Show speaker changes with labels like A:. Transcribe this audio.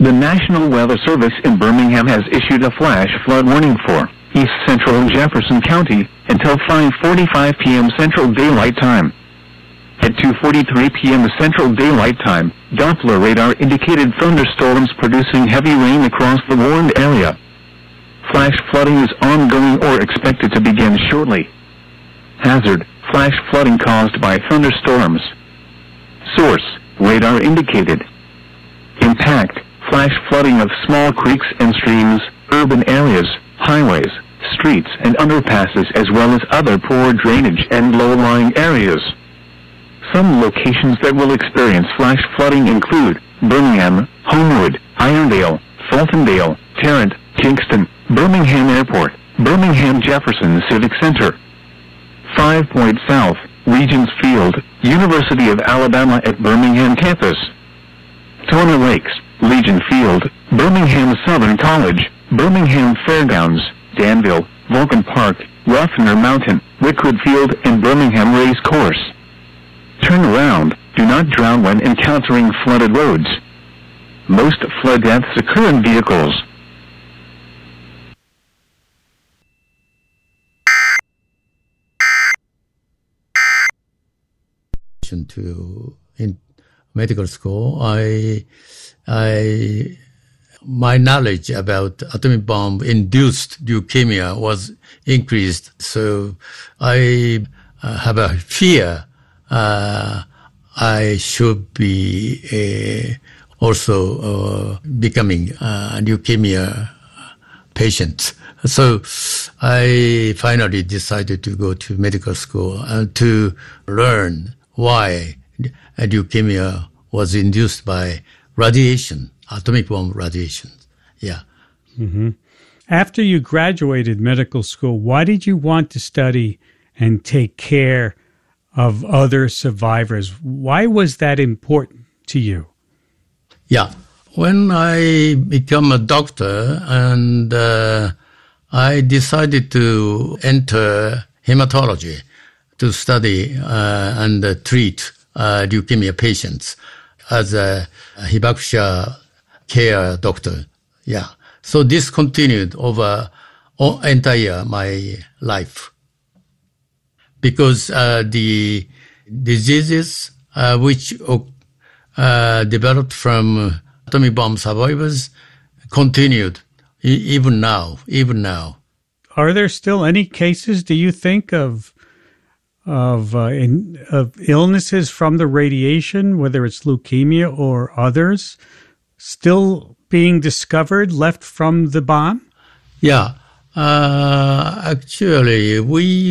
A: The National Weather Service in Birmingham has issued a flash flood warning for East Central and Jefferson County until 5:45 p.m. Central Daylight Time. At 2:43 p.m. Central Daylight Time, Doppler radar indicated thunderstorms producing heavy rain across the warned area. Flash flooding is ongoing or expected to begin shortly. Hazard: flash flooding caused by thunderstorms. Source: radar indicated. Impact: flash flooding of small creeks and streams, urban areas, highways, streets and underpasses, as well as other poor drainage and low-lying areas. Some locations that will experience flash flooding include Birmingham, Homewood, Irondale, Fultondale, Tarrant, Kingston, Birmingham Airport, Birmingham Jefferson Civic Center, 5 Point South, Regents Field, University of Alabama at Birmingham campus, Turner Lakes, Legion Field, Birmingham Southern College, Birmingham Fairgrounds, Danville, Vulcan Park, Ruffner Mountain, Wickwood Field, and Birmingham Race Course. Turn around. Do not drown when encountering flooded roads. Most flood deaths occur in vehicles.
B: In medical school, my knowledge about atomic bomb induced leukemia was increased. So I have a fear. I should be also becoming a leukemia patient. So I finally decided to go to medical school to learn why leukemia was induced by radiation, atomic bomb radiation. Yeah.
C: Mm-hmm. After you graduated medical school, why did you want to study and take care of other survivors? Why was that important to you?
B: Yeah. When I became a doctor and I decided to enter hematology to study and treat leukemia patients as a Hibakusha care doctor. Yeah. So this continued over entire my life. Because the diseases which developed from atomic bomb survivors continued even now.
C: Are there still any cases, do you think, of illnesses from the radiation, whether it's leukemia or others, still being discovered, left from the bomb?
B: Yeah. Actually, we